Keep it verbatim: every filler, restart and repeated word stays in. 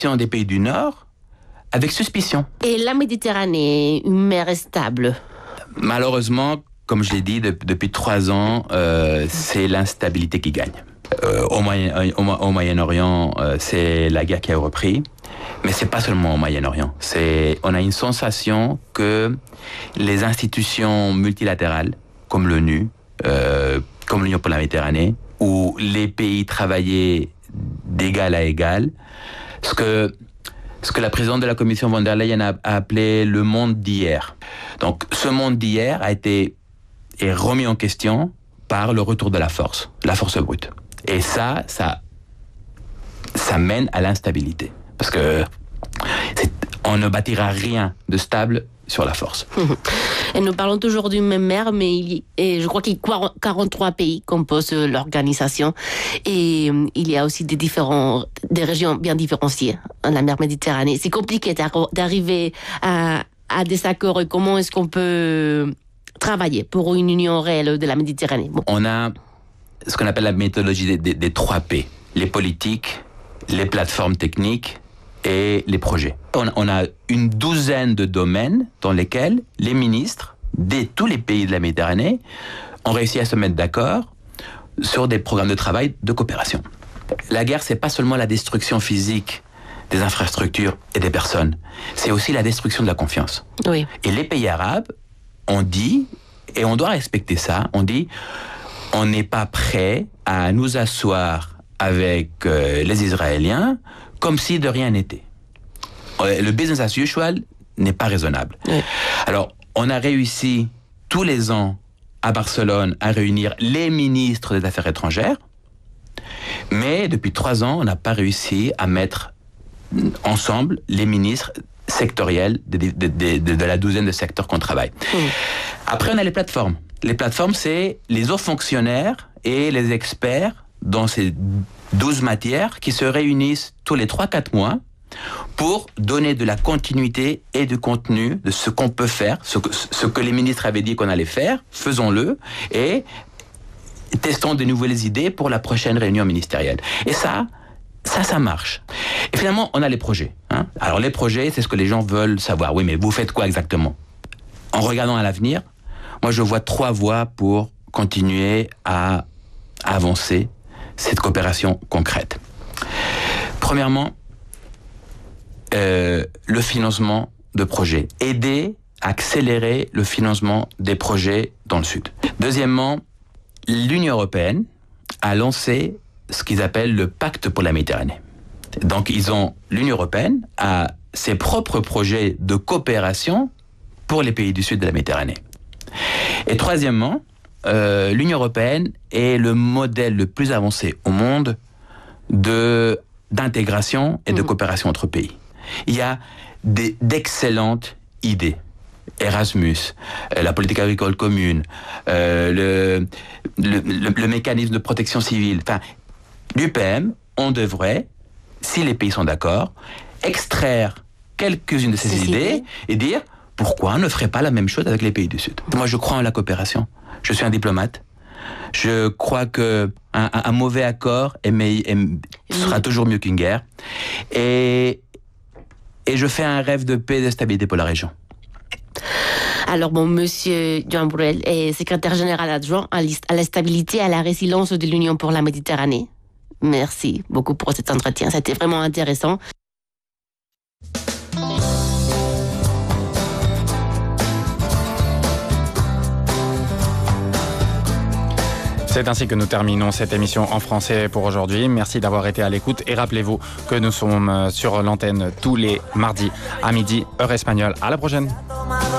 des pays du Nord avec suspicion. Et la Méditerranée, une mer stable? Malheureusement, comme je l'ai dit, de, depuis trois ans, euh, c'est l'instabilité qui gagne. Euh, au, Moyen, au, au Moyen-Orient, euh, c'est la guerre qui a repris, mais c'est pas seulement au Moyen-Orient. C'est, on a une sensation que les institutions multilatérales, comme l'ONU, euh, comme l'Union pour la Méditerranée, où les pays travaillaient d'égal à égal, ce que ce que la présidente de la Commission von der Leyen a, a appelé le monde d'hier. Donc, ce monde d'hier a été est remis en question par le retour de la force, la force brute. Et ça, ça, ça mène à l'instabilité. Parce que c'est, on ne bâtira rien de stable sur la force. Et nous parlons toujours d'une même mer, mais il y, et je crois qu'il y a quarante-trois pays composent l'organisation. Et euh, il y a aussi des, différents, des régions bien différenciées dans la mer Méditerranée. C'est compliqué d'arriver à, à des accords. Et comment est-ce qu'on peut travailler pour une union réelle de la Méditerranée? Bon. On a ce qu'on appelle la méthodologie des, des, des trois P. Les politiques, les plateformes techniques et les projets. On, on a une douzaine de domaines dans lesquels les ministres de tous les pays de la Méditerranée ont réussi à se mettre d'accord sur des programmes de travail de coopération. La guerre, c'est pas seulement la destruction physique des infrastructures et des personnes, c'est aussi la destruction de la confiance. Oui. Et les pays arabes ont dit, et on doit respecter ça, on dit, on n'est pas prêt à nous asseoir avec euh, les Israéliens comme si de rien n'était. Le business as usual n'est pas raisonnable. Oui. Alors, on a réussi tous les ans à Barcelone à réunir les ministres des Affaires étrangères, mais depuis trois ans, on n'a pas réussi à mettre ensemble les ministres sectoriels de, de, de, de, de la douzaine de secteurs qu'on travaille. Oui. Après, on a les plateformes. Les plateformes, c'est les hauts fonctionnaires et les experts dans ces douze matières qui se réunissent tous les trois à quatre mois pour donner de la continuité et du contenu de ce qu'on peut faire, ce que, ce que les ministres avaient dit qu'on allait faire, faisons-le, et testons de nouvelles idées pour la prochaine réunion ministérielle. Et ça, ça, ça marche. Et finalement, on a les projets. Hein. Alors les projets, c'est ce que les gens veulent savoir. Oui, mais vous faites quoi exactement? En regardant à l'avenir, moi je vois trois voies pour continuer à avancer cette coopération concrète. Premièrement, euh, le financement de projets. Aider à accélérer le financement des projets dans le Sud. Deuxièmement, l'Union européenne a lancé ce qu'ils appellent le pacte pour la Méditerranée. Donc, ils ont, l'Union européenne a ses propres projets de coopération pour les pays du Sud de la Méditerranée. Et troisièmement, Euh, l'Union européenne est le modèle le plus avancé au monde de, d'intégration et de mmh. coopération entre pays. Il y a des, d'excellentes idées. Erasmus, euh, la politique agricole commune, euh, le, le, le, le mécanisme de protection civile. Enfin, l'U P M, on devrait, si les pays sont d'accord, extraire quelques-unes de ces, ces idées, idées et dire pourquoi on ne ferait pas la même chose avec les pays du Sud. Moi, je crois en la coopération. Je suis un diplomate. Je crois que un, un mauvais accord est, est, sera toujours mieux qu'une guerre. Et, et je fais un rêve de paix et de stabilité pour la région. Alors bon, Monsieur Joan Burrell est secrétaire général adjoint à la stabilité et à la résilience de l'Union pour la Méditerranée. Merci beaucoup pour cet entretien. C'était vraiment intéressant. C'est ainsi que nous terminons cette émission en français pour aujourd'hui. Merci d'avoir été à l'écoute et rappelez-vous que nous sommes sur l'antenne tous les mardis à midi, heure espagnole. À la prochaine.